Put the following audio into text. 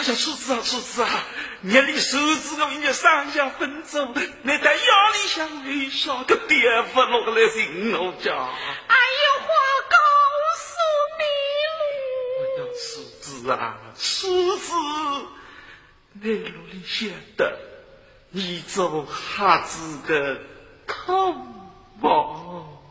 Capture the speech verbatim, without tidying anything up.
呀，叔子啊，叔子啊，你里手指我人家上下分钟，你在腰里向微笑，个爹夫落来心我家。 哎有话告诉你了。哎呀，叔子啊，叔子，你努力晓得，你做孩子的渴望。